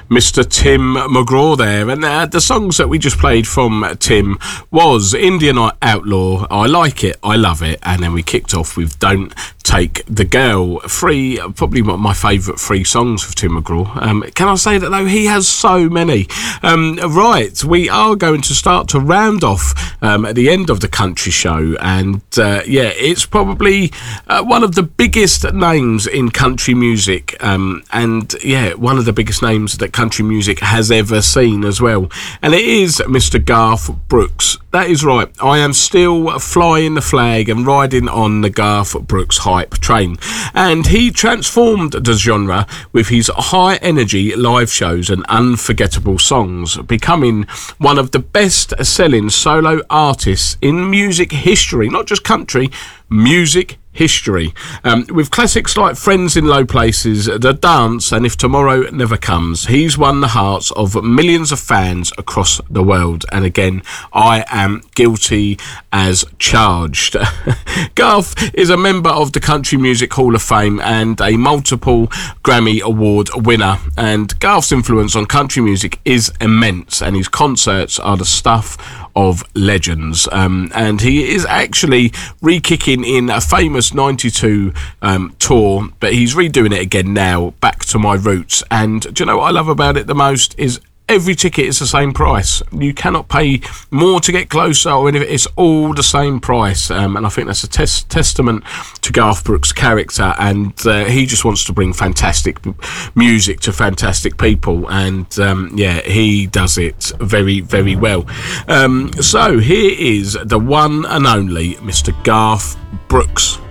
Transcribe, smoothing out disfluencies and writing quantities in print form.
Mr. Tim McGraw there. And the songs that we just played from Tim was Indian Outlaw, I Like It, I Love It, and then we kicked off with Don't Take the Girl. Probably my favourite three songs of Tim McGraw. Can I say that though? He has so many. Right, we are going to start to round off at the end of the country show, and it's probably one of the biggest names in country music, and one of the biggest names that country music has ever seen as well, and it is Mr. Garth Brooks. That is right, I am still flying the flag and riding on the Garth Brooks hype train, and he transformed the genre with his high energy live shows and unforgettable songs, becoming one of the best selling solo artists in music history, not just country, music history, with classics like Friends in Low Places, The Dance, and If Tomorrow Never Comes. He's won the hearts of millions of fans across the world, and again, I am guilty as charged. Garth is a member of the Country Music Hall of Fame and a multiple Grammy Award winner, and Garth's influence on country music is immense, and his concerts are the stuff of legends, and he is actually re-kicking in a famous 92 tour, but he's redoing it again now, Back to My Roots. And do you know what I love about it the most is every ticket is the same price. You cannot pay more to get closer or anything. It's all the same price, and I think that's a testament to Garth Brooks' character, and he just wants to bring fantastic music to fantastic people, and he does it very, very well. So here is the one and only Mr. Garth Brooks.